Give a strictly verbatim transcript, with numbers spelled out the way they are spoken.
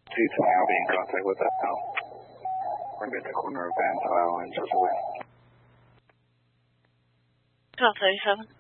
two twenty, I'll be in contact with that now. We're at the corner of Van Isle and Joseph. twelve thirty-seven.